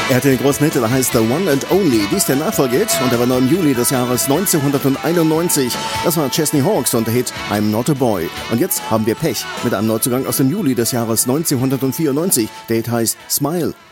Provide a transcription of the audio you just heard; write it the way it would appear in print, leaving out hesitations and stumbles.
Er hatte den großen Hit, der heißt The One and Only. Dies der Nachfolgehit und der war noch im Juli des Jahres 1991. Das war Chesney Hawkes und der Hit I'm Not a Boy. Und jetzt haben wir Pech mit einem Neuzugang aus dem Juli des Jahres 1994. Der Hit heißt Smile.